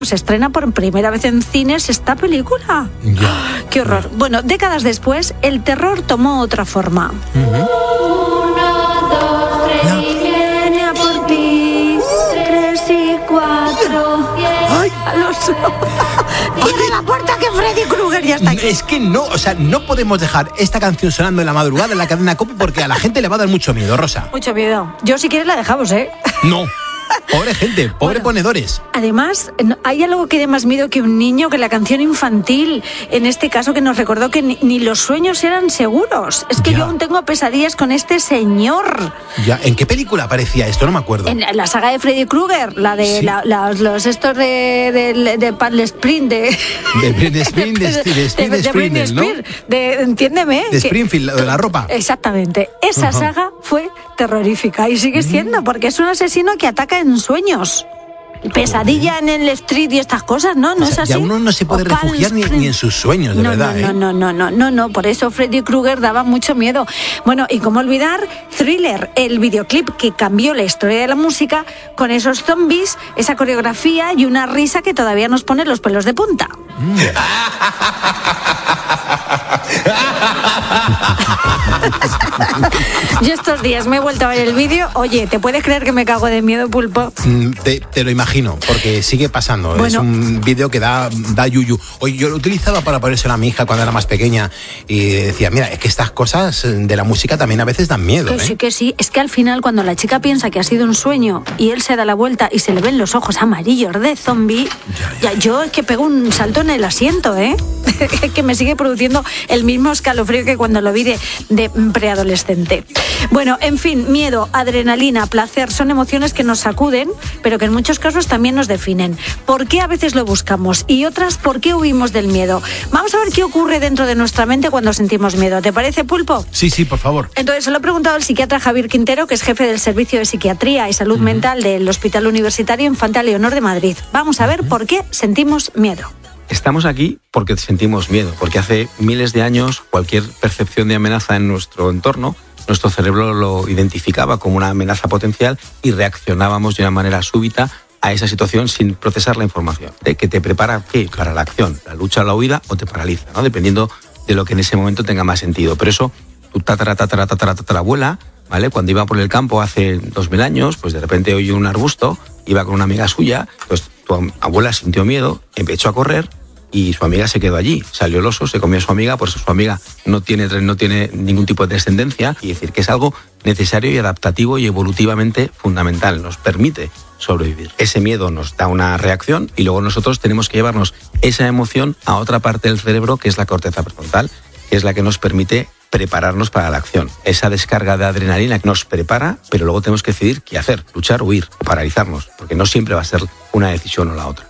Se estrena por primera vez en cines esta película. Ya. ¡Qué horror! Bueno, décadas después, el terror tomó otra forma. 1, 2, 3 y viene a por ti. 3 y 4. ¡Ay! Alonso. Cierra la puerta que Freddy Krueger ya está aquí. Es que no, no podemos dejar esta canción sonando en la madrugada en la cadena COPE porque a la gente le va a dar mucho miedo, Rosa. Mucho miedo. Yo si quieres la dejamos, ¿eh? No. Pobre gente, pobre ponedores. Además, hay algo que dé más miedo que un niño, que la canción infantil, en este caso que nos recordó que ni los sueños eran seguros. Es que Ya. yo aún tengo pesadillas con este señor. Ya, ¿en qué película aparecía esto? No me acuerdo. En la saga de Freddy Krueger, la de Sí. los estos de Palm Spring, De Britney Spears, de Britney Spears, ¿no? Spears, entiéndeme. De Springfield, de la ropa. Exactamente. Esa Ajá. saga fue terrorífica y sigue siendo, porque es un asesino que ataca en sueños. Pesadilla en el street y estas cosas, ¿no? ¿No O sea, es así? ya uno no se puede O Palm refugiar ni Springs. en sus sueños, de verdad, ¿eh? No, por eso Freddy Krueger daba mucho miedo. Bueno, y cómo olvidar Thriller, el videoclip que cambió la historia de la música con esos zombies, esa coreografía y una risa que todavía nos pone los pelos de punta. Yo estos días me he vuelto a ver el vídeo. Oye, ¿te puedes creer que me cago de miedo, Pulpo? Te lo imagino, porque sigue pasando. Bueno. Es un vídeo que da yuyu. Oye, yo lo utilizaba para ponérselo a mi hija cuando era más pequeña y decía, mira, es que estas cosas de la música también a veces dan miedo, Que sí. Es que al final cuando la chica piensa que ha sido un sueño y él se da la vuelta y se le ven los ojos amarillos de zombie, ya yo es que pego un salto en el asiento, ¿eh? Que me sigue produciendo el mismo escalofrío que cuando lo vi de preadolescente. Bueno, en fin, miedo, adrenalina, placer, son emociones que nos sacuden, pero que en muchos casos también nos definen. ¿Por qué a veces lo buscamos? Y otras, ¿por qué huimos del miedo? Vamos a ver qué ocurre dentro de nuestra mente cuando sentimos miedo. ¿Te parece, Pulpo? Sí, por favor. Entonces, se lo he preguntado al psiquiatra Javier Quintero, que es jefe del Servicio de Psiquiatría y Salud Mental del Hospital Universitario Infanta Leonor de Madrid. Vamos a ver por qué sentimos miedo. Estamos aquí porque sentimos miedo, porque hace miles de años cualquier percepción de amenaza en nuestro entorno, nuestro cerebro lo identificaba como una amenaza potencial y reaccionábamos de una manera súbita a esa situación sin procesar la información. Que te prepara, ¿qué? Para la acción, la lucha o la huida, o te paraliza, ¿no? Dependiendo de lo que en ese momento tenga más sentido. Pero eso, tu tatarabuela, ¿vale? Cuando iba por el campo hace 2000 años, pues de repente oyó un arbusto, iba con una amiga suya, pues tu abuela sintió miedo, empezó a correr y su amiga se quedó allí. Salió el oso, se comió a su amiga, por eso su amiga no tiene ningún tipo de descendencia, y decir que es algo necesario y adaptativo y evolutivamente fundamental, nos permite sobrevivir. Ese miedo nos da una reacción y luego nosotros tenemos que llevarnos esa emoción a otra parte del cerebro, que es la corteza prefrontal, que es la que nos permite prepararnos para la acción. Esa descarga de adrenalina nos prepara, pero luego tenemos que decidir qué hacer, luchar, huir o paralizarnos, porque no siempre va a ser una decisión o la otra.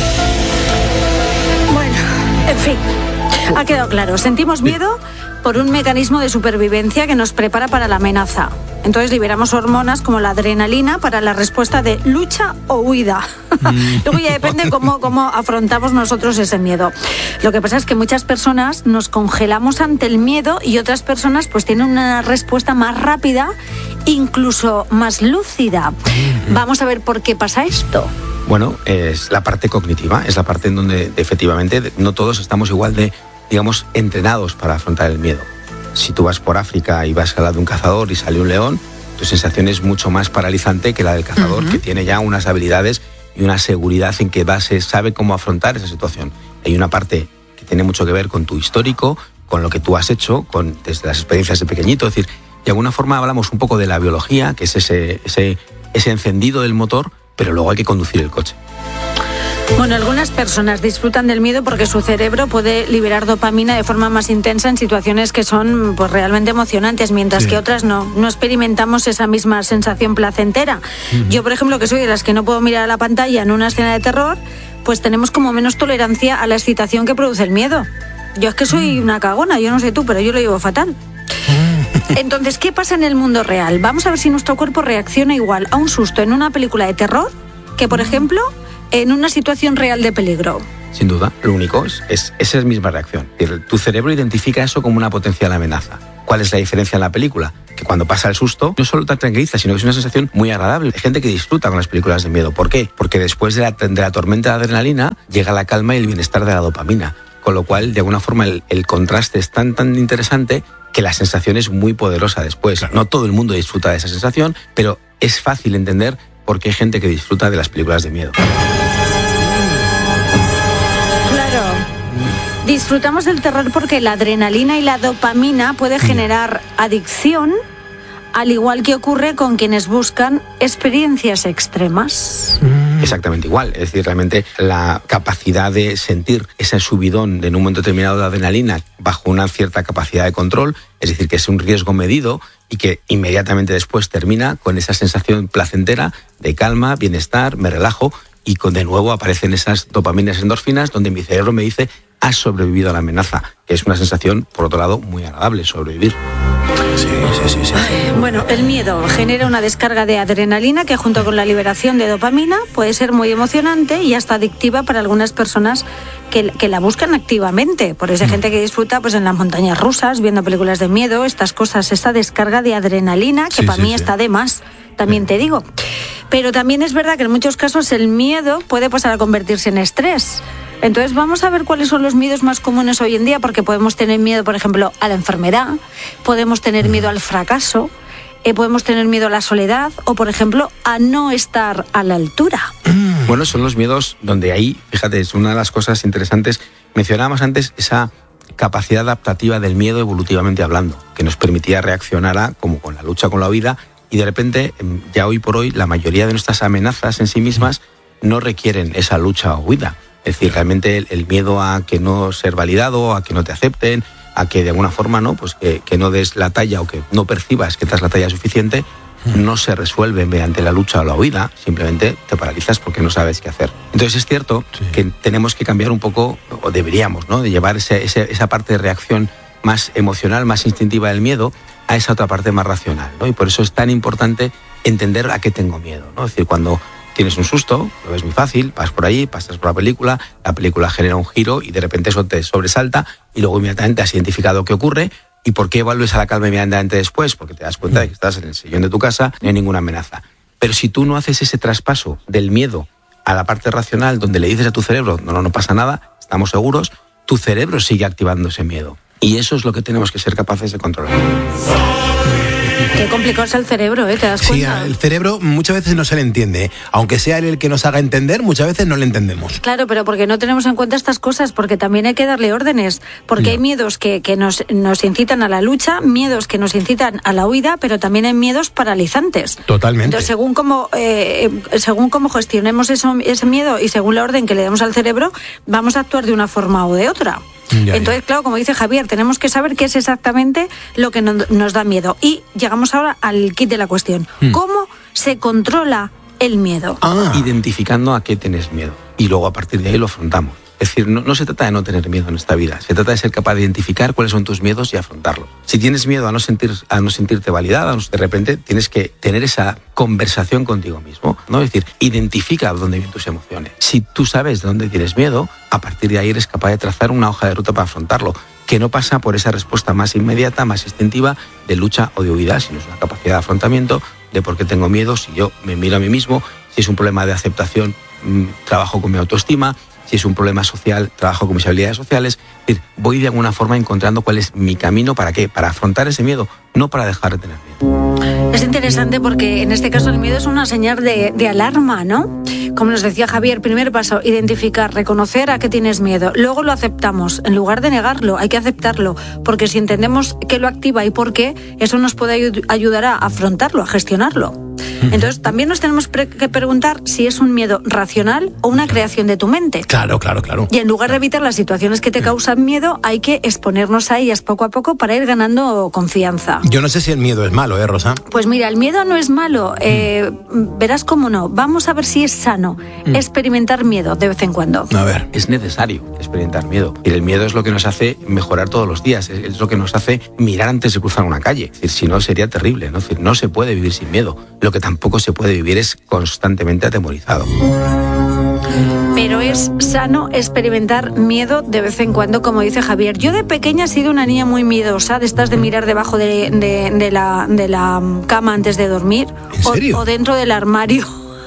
Bueno, en fin, ha quedado claro. Sentimos miedo por un mecanismo de supervivencia que nos prepara para la amenaza. Entonces liberamos hormonas como la adrenalina para la respuesta de lucha o huida. Luego ya depende cómo afrontamos nosotros ese miedo. Lo que pasa es que muchas personas nos congelamos ante el miedo y otras personas pues tienen una respuesta más rápida, incluso más lúcida. Vamos a ver por qué pasa esto. Bueno, es la parte cognitiva, es la parte en donde efectivamente no todos estamos igual de, digamos, entrenados para afrontar el miedo. Si tú vas por África y vas al lado de un cazador y sale un león, tu sensación es mucho más paralizante que la del cazador, que tiene ya unas habilidades y una seguridad en que sabe cómo afrontar esa situación. Hay una parte que tiene mucho que ver con tu histórico, con lo que tú has hecho, desde las experiencias de pequeñito. Es decir, de alguna forma hablamos un poco de la biología, que es ese encendido del motor, pero luego hay que conducir el coche. Bueno, algunas personas disfrutan del miedo porque su cerebro puede liberar dopamina de forma más intensa en situaciones que son pues realmente emocionantes, mientras que otras no experimentamos esa misma sensación placentera. Yo, por ejemplo, que soy de las que no puedo mirar a la pantalla en una escena de terror, pues tenemos como menos tolerancia a la excitación que produce el miedo. Yo es que soy una cagona, yo no sé tú, pero yo lo llevo fatal. Entonces, ¿qué pasa en el mundo real? Vamos a ver si nuestro cuerpo reacciona igual a un susto en una película de terror que, por ejemplo, en una situación real de peligro. Sin duda, lo único es esa misma reacción. Tu cerebro identifica eso como una potencial amenaza. ¿Cuál es la diferencia en la película? Que cuando pasa el susto, no solo te tranquiliza, sino que es una sensación muy agradable. Hay gente que disfruta con las películas de miedo. ¿Por qué? Porque después de la tormenta de adrenalina llega la calma y el bienestar de la dopamina. Con lo cual, de alguna forma, el contraste es tan interesante que la sensación es muy poderosa después. Claro. No todo el mundo disfruta de esa sensación, pero es fácil entender por qué hay gente que disfruta de las películas de miedo. Disfrutamos del terror porque la adrenalina y la dopamina puede generar adicción, al igual que ocurre con quienes buscan experiencias extremas. Exactamente igual, es decir, realmente la capacidad de sentir ese subidón en un momento determinado de adrenalina bajo una cierta capacidad de control, es decir, que es un riesgo medido y que inmediatamente después termina con esa sensación placentera de calma, bienestar, me relajo, y de nuevo aparecen esas dopaminas y endorfinas donde mi cerebro me dice: has sobrevivido a la amenaza, que es una sensación, por otro lado, muy agradable, sobrevivir. Sí. Bueno, el miedo genera una descarga de adrenalina que, junto con la liberación de dopamina, puede ser muy emocionante y hasta adictiva para algunas personas que la buscan activamente. Por eso hay gente que disfruta pues en las montañas rusas, viendo películas de miedo, estas cosas, esta descarga de adrenalina que para mí está de más, también te digo. Pero también es verdad que en muchos casos el miedo puede pasar a convertirse en estrés. Entonces vamos a ver cuáles son los miedos más comunes hoy en día, porque podemos tener miedo, por ejemplo, a la enfermedad, podemos tener miedo al fracaso, podemos tener miedo a la soledad o, por ejemplo, a no estar a la altura. Bueno, son los miedos donde ahí, fíjate, es una de las cosas interesantes. Mencionábamos antes esa capacidad adaptativa del miedo evolutivamente hablando, que nos permitía reaccionar como con la lucha, con la huida, y de repente, ya hoy por hoy, la mayoría de nuestras amenazas en sí mismas no requieren esa lucha o huida. Es decir, realmente el miedo a que no ser validado, a que no te acepten, a que de alguna forma no, pues que no des la talla o que no percibas que te das la talla suficiente, no se resuelve mediante la lucha o la huida, simplemente te paralizas porque no sabes qué hacer. Entonces es cierto que tenemos que cambiar un poco, o deberíamos, ¿no?, de llevar esa parte de reacción más emocional, más instintiva del miedo a esa otra parte más racional, ¿no? Y por eso es tan importante entender a qué tengo miedo, ¿no? Es decir, cuando tienes un susto, lo ves muy fácil, vas por ahí, pasas por la película genera un giro y de repente eso te sobresalta y luego inmediatamente has identificado qué ocurre. ¿Y por qué vuelves a la calma inmediatamente después? Porque te das cuenta de que estás en el sillón de tu casa, no hay ninguna amenaza. Pero si tú no haces ese traspaso del miedo a la parte racional, donde le dices a tu cerebro, no pasa nada, estamos seguros, tu cerebro sigue activando ese miedo. Y eso es lo que tenemos que ser capaces de controlar. Qué complicado es el cerebro, ¿te das cuenta? Sí, el cerebro muchas veces no se le entiende. Aunque sea él el que nos haga entender, muchas veces no le entendemos. Claro, pero porque no tenemos en cuenta estas cosas, porque también hay que darle órdenes, porque hay miedos que nos incitan a la lucha, miedos que nos incitan a la huida, pero también hay miedos paralizantes. Totalmente. Entonces, según cómo gestionemos ese miedo y según la orden que le demos al cerebro, vamos a actuar de una forma o de otra. Entonces, claro, como dice Javier, tenemos que saber qué es exactamente lo que nos da miedo. Y llegamos ahora al kit de la cuestión. ¿Cómo se controla el miedo? Identificando a qué tienes miedo. Y luego a partir de ahí lo afrontamos. Es decir, no se trata de no tener miedo en esta vida. Se trata de ser capaz de identificar cuáles son tus miedos y afrontarlos. Si tienes miedo a no sentirte validada, de repente tienes que tener esa conversación contigo mismo, ¿no? Es decir, identifica dónde vienen tus emociones. Si tú sabes de dónde tienes miedo, a partir de ahí eres capaz de trazar una hoja de ruta para afrontarlo, que no pasa por esa respuesta más inmediata, más instintiva de lucha o de huida, sino es una capacidad de afrontamiento de por qué tengo miedo, si yo me miro a mí mismo, si es un problema de aceptación, trabajo con mi autoestima. Si es un problema social, trabajo con mis habilidades sociales. Es decir, voy de alguna forma encontrando cuál es mi camino. ¿Para qué? Para afrontar ese miedo, no para dejar de tener miedo. Es interesante porque en este caso el miedo es una señal de alarma, ¿no? Como nos decía Javier, primer paso, identificar, reconocer a qué tienes miedo. Luego lo aceptamos. En lugar de negarlo, hay que aceptarlo. Porque si entendemos qué lo activa y por qué, eso nos puede ayudar a afrontarlo, a gestionarlo. Entonces, también nos tenemos que preguntar si es un miedo racional o una creación de tu mente. Claro. Y en lugar de evitar las situaciones que te causan miedo, hay que exponernos a ellas poco a poco para ir ganando confianza. Yo no sé si el miedo es malo, Rosa. Pues mira, el miedo no es malo. Verás cómo no. Vamos a ver si es sano experimentar miedo de vez en cuando. A ver. Es necesario experimentar miedo. Y el miedo es lo que nos hace mejorar todos los días. Es lo que nos hace mirar antes de cruzar una calle. Es decir, si no, sería terrible, ¿no? Es decir, no se puede vivir sin miedo. Lo que tampoco se puede vivir es constantemente atemorizado. pero es sano experimentar miedo de vez en cuando, como dice Javier. Yo de pequeña he sido una niña muy miedosa, de estas de mirar debajo de la cama antes de dormir. ¿En serio? O dentro del armario.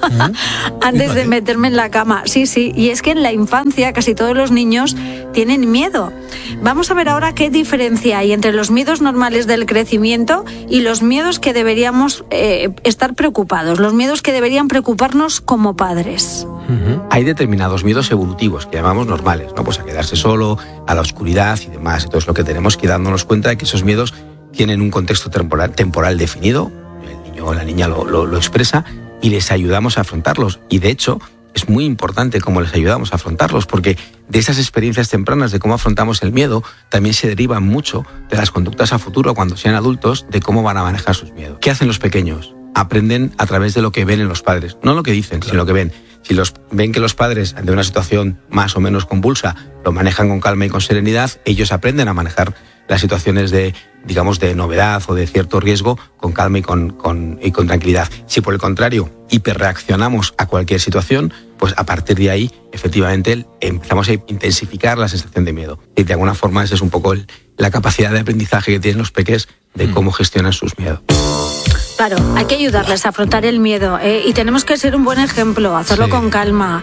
Antes de meterme en la cama. Sí, y es que en la infancia casi todos los niños tienen miedo. Vamos a ver ahora qué diferencia hay entre los miedos normales del crecimiento y los miedos que deberíamos estar preocupados, los miedos que deberían preocuparnos como padres. Hay determinados miedos evolutivos que llamamos normales, ¿no? Pues a quedarse solo, a la oscuridad y demás. Entonces lo que tenemos que dándonos cuenta de que esos miedos tienen un contexto temporal definido, el niño o la niña lo expresa, y les ayudamos a afrontarlos. Y de hecho, es muy importante cómo les ayudamos a afrontarlos, porque de esas experiencias tempranas de cómo afrontamos el miedo, también se derivan mucho de las conductas a futuro, cuando sean adultos, de cómo van a manejar sus miedos. ¿Qué hacen los pequeños? Aprenden a través de lo que ven en los padres. No lo que dicen, sino lo que ven. Si ven que los padres, ante una situación más o menos convulsa, lo manejan con calma y con serenidad, ellos aprenden a manejar las situaciones de novedad o de cierto riesgo con calma y con tranquilidad. Si por el contrario hiperreaccionamos a cualquier situación, pues a partir de ahí efectivamente empezamos a intensificar la sensación de miedo. Y de alguna forma esa es un poco la capacidad de aprendizaje que tienen los peques de cómo gestionan sus miedos. Claro, hay que ayudarles a afrontar el miedo y tenemos que ser un buen ejemplo, hacerlo con calma,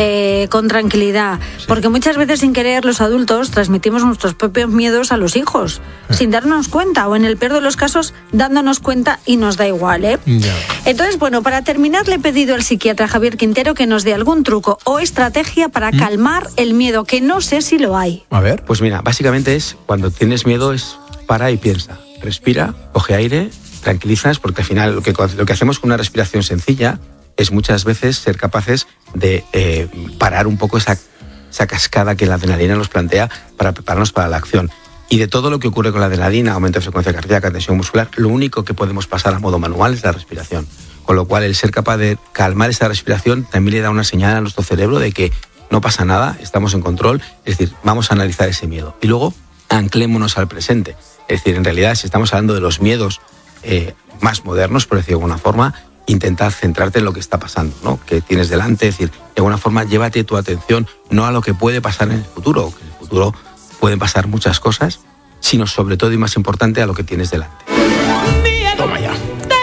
con tranquilidad, porque muchas veces sin querer los adultos transmitimos nuestros propios miedos a los hijos, sin darnos cuenta, o en el peor de los casos dándonos cuenta y nos da igual, ¿eh? Yeah. Entonces, bueno, para terminar le he pedido al psiquiatra Javier Quintero que nos dé algún truco o estrategia para calmar el miedo, que no sé si lo hay. A ver. Pues mira, básicamente es, cuando tienes miedo es para y piensa, respira, coge aire, tranquilizas, porque al final lo que hacemos con una respiración sencilla es muchas veces ser capaces de parar un poco esa cascada que la adrenalina nos plantea para prepararnos para la acción. Y de todo lo que ocurre con la adrenalina, aumento de frecuencia cardíaca, tensión muscular, lo único que podemos pasar a modo manual es la respiración. Con lo cual el ser capaz de calmar esa respiración también le da una señal a nuestro cerebro de que no pasa nada, estamos en control, es decir, vamos a analizar ese miedo. Y luego anclémonos al presente. Es decir, en realidad, si estamos hablando de los miedos más modernos, por decirlo de alguna forma, intenta centrarte en lo que está pasando, ¿no? Que tienes delante, es decir, de alguna forma llévate tu atención no a lo que puede pasar en el futuro, que en el futuro pueden pasar muchas cosas, sino sobre todo y más importante a lo que tienes delante. Toma ya.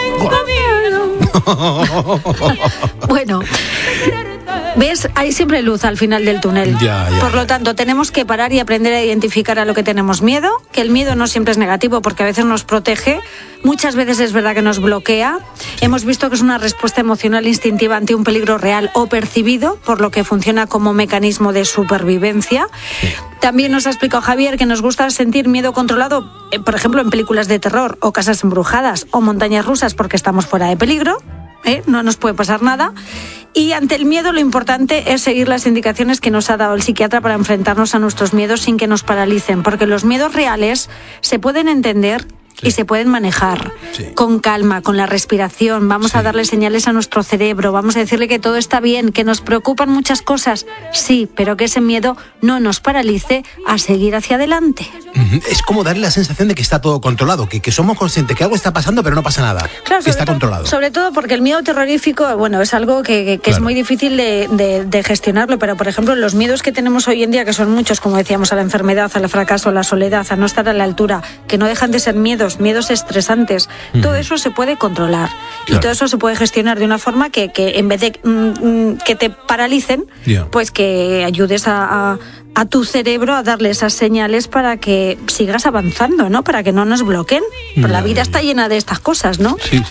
Bueno, ¿ves? Hay siempre luz al final del túnel. Por lo tanto, tenemos que parar y aprender a identificar a lo que tenemos miedo, que el miedo no siempre es negativo porque a veces nos protege, muchas veces es verdad que nos bloquea. Hemos visto que es una respuesta emocional instintiva ante un peligro real o percibido, por lo que funciona como mecanismo de supervivencia. También nos ha explicado Javier que nos gusta sentir miedo controlado, por ejemplo, en películas de terror o casas embrujadas o montañas rusas porque estamos fuera de peligro. No nos puede pasar nada. Y ante el miedo lo importante es seguir las indicaciones que nos ha dado el psiquiatra para enfrentarnos a nuestros miedos sin que nos paralicen, porque los miedos reales se pueden entender y se pueden manejar con calma, con la respiración. Vamos a darle señales a nuestro cerebro, vamos a decirle que todo está bien, que nos preocupan muchas cosas, sí, pero que ese miedo no nos paralice a seguir hacia adelante. Es como darle la sensación de que está todo controlado, que somos conscientes que algo está pasando pero no pasa nada, claro, que está controlado. Sobre todo porque el miedo terrorífico, bueno, es algo que claro, es muy difícil de gestionarlo, pero por ejemplo los miedos que tenemos hoy en día, que son muchos, como decíamos, a la enfermedad, al fracaso, a la soledad, a no estar a la altura, que no dejan de ser miedos estresantes, todo eso se puede controlar, claro, y todo eso se puede gestionar de una forma que en vez de que te paralicen, pues que ayudes a tu cerebro a darle esas señales para que sigas avanzando, ¿no? Para que no nos bloqueen. Pero la vida está llena de estas cosas, ¿no? Sí.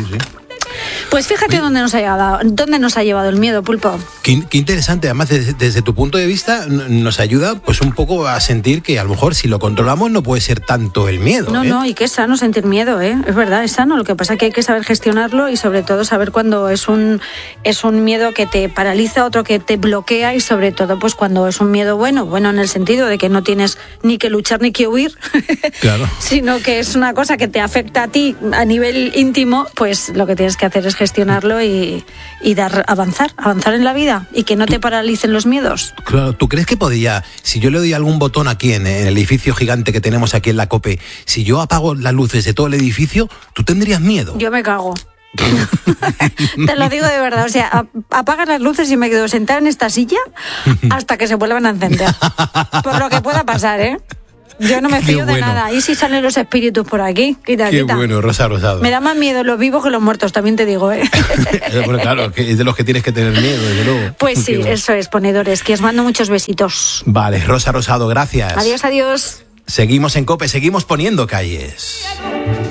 Pues fíjate dónde nos ha llevado el miedo, Pulpo. Qué interesante, además desde tu punto de vista nos ayuda pues un poco a sentir que a lo mejor si lo controlamos no puede ser tanto el miedo. No, y que es sano sentir miedo, es verdad, es sano. Lo que pasa es que hay que saber gestionarlo y sobre todo saber cuando es un miedo que te paraliza, otro que te bloquea, y sobre todo pues cuando es un miedo bueno en el sentido de que no tienes ni que luchar ni que huir, claro, sino que es una cosa que te afecta a ti a nivel íntimo, pues lo que tienes que hacer es gestionarlo y avanzar en la vida y que no te paralicen los miedos. Claro, ¿tú crees que podría, si yo le doy algún botón aquí en el edificio gigante que tenemos aquí en la COPE, si yo apago las luces de todo el edificio, tú tendrías miedo? Yo me cago. Te lo digo de verdad, o sea, apagas las luces y me quedo sentada en esta silla hasta que se vuelvan a encender. Por lo que pueda pasar, ¿eh? Yo no me fío de nada. ¿Y si salen los espíritus por aquí? Quita. Bueno, Rosa Rosado. Me da más miedo los vivos que los muertos, también te digo, ¿eh? Bueno, claro, que es de los que tienes que tener miedo, desde luego. Pues sí, eso es, ponedores, que os mando muchos besitos. Vale, Rosa Rosado, gracias. Adiós, adiós. Seguimos en COPE, seguimos poniendo calles.